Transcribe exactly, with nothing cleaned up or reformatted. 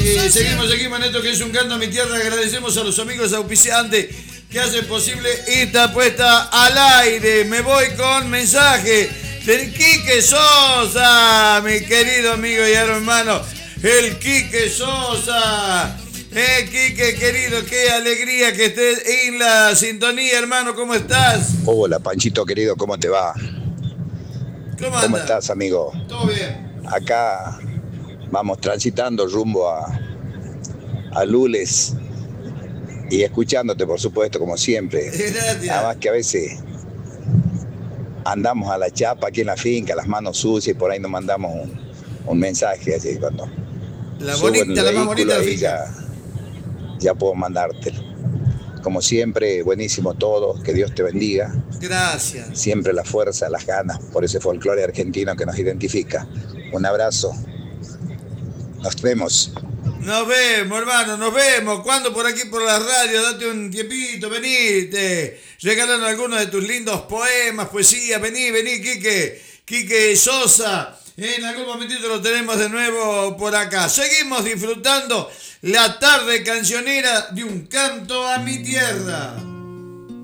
Eh, seguimos, seguimos en esto que es un canto a mi tierra. Agradecemos a los amigos auspiciantes que hacen posible esta puesta al aire. Me voy con mensaje del Quique Sosa, mi querido amigo y hermano, el Quique Sosa. Eh, Quique, querido, qué alegría que estés en la sintonía, hermano. ¿Cómo estás? Hola, Panchito, querido, ¿cómo te va? ¿Cómo, ¿Cómo estás, amigo? Todo bien. Acá vamos transitando rumbo a, a Lules y escuchándote, por supuesto, como siempre. Gracias. Nada más que a veces andamos a la chapa aquí en la finca, las manos sucias, y por ahí nos mandamos un, un mensaje, así cuando la subo bonita, en el la más vehículo, bonita ahí finca. ya, ya puedo mandártelo. Como siempre, buenísimo todo, que Dios te bendiga. Gracias. Siempre la fuerza, las ganas, por ese folclore argentino que nos identifica. Un abrazo. Nos vemos. Nos vemos, hermano, nos vemos. Cuando por aquí por la radio, date un tiempito, venite. Regalan algunos de tus lindos poemas, poesía. Vení, vení, Quique. Quique Sosa. En algún momentito lo tenemos de nuevo por acá. Seguimos disfrutando la tarde cancionera de un canto a mi tierra.